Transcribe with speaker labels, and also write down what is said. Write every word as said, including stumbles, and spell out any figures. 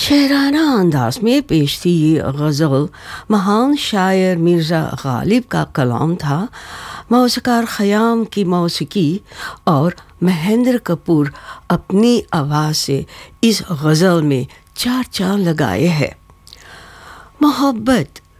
Speaker 1: शायराना अंदाज में पेश थी ये गज़ल। महान शायर मिर्ज़ा गालिब का कलाम था। मौसीक़ार ख़याम की मौसीकी और महेंद्र कपूर अपनी आवाज़ से इस गज़ल में चार चाँद लगाए हैं। मोहब्बत